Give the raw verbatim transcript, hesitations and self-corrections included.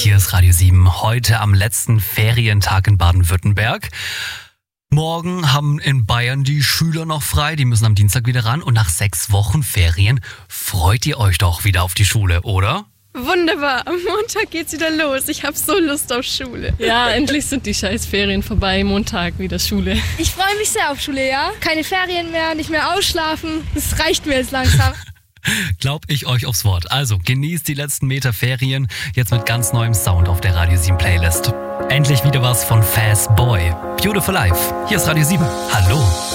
Hier ist Radio sieben, heute am letzten Ferientag in Baden-Württemberg. Morgen haben in Bayern die Schüler noch frei, die müssen am Dienstag wieder ran. Und nach sechs Wochen Ferien freut ihr euch doch wieder auf die Schule, oder? Wunderbar, am Montag geht's wieder los. Ich habe so Lust auf Schule. Ja, endlich sind die Scheißferien vorbei. Montag wieder Schule. Ich freue mich sehr auf Schule, ja. Keine Ferien mehr, nicht mehr ausschlafen. Das reicht mir jetzt langsam. Glaub ich euch aufs Wort. Also genießt die letzten Meter Ferien jetzt mit ganz neuem Sound auf der Radio sieben Playlist. Endlich wieder was von Fast Boy. Beautiful Life. Hier ist Radio sieben. Hallo.